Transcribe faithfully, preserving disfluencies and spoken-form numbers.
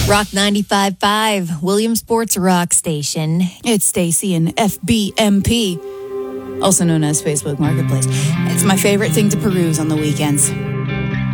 Rock ninety-five point five, Williamsport's rock station. It's Stacy and F B M P, also known as Facebook Marketplace. It's my favorite thing to peruse on the weekends.